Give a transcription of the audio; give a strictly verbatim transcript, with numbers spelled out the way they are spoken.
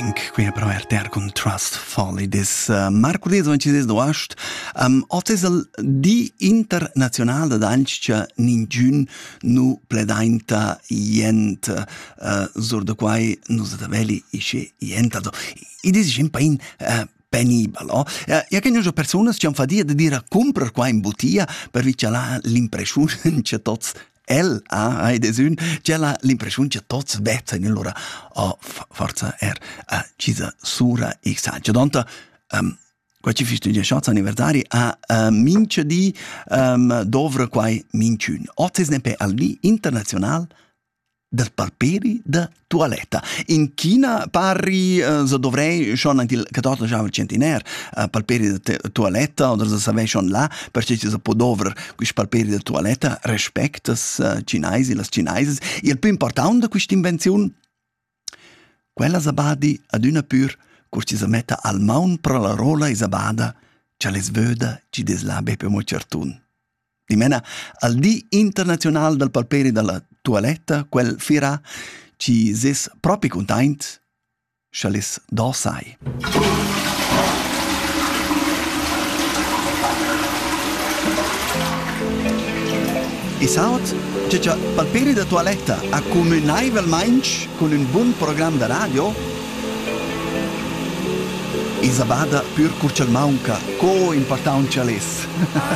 Bank, qui a prover ter con Trust Folly des uh, Marco Deso in cides doast um, otes el di internazional da dancha ninjun nu pledainta jent uh, sur de quai nu da veli ische jent also i des in pain uh, penibel, oh? Ja, ja che non persone ci han fa dire di dire comprar qua in bottiglia per vi c'è la l'impressione che tots el ha ai desun c'è la l'impressione che tots vezza in allora oh forza er uh, cisa sura exagge donta um, qua ci fistu di shots anniversari a uh, mince di um, dovre quai minciun ottes ne pe al di internazional del palperi de toaletta. In China pari uh, se dovrei schon antil quattordici centinaire uh, palperi de te- toaletta oder se savei schon là perché ci se può dover quis palperi de toaletta respectas uh, cinesi, las cineses. E il più importante questa invenzione quella se badi ad una pur cur ci se metta al maun pro la rola e se bada c'è les vöda ci deslabe per mo certun. Di mena al di internazional del palperi della toaletta, quel fira ci ses propi content, chalis dosai. E saut, che c'è palperi da toaletta a comunai vel mainch con un buon programma de radio, e sabada pur curcel maunca, co important chalis.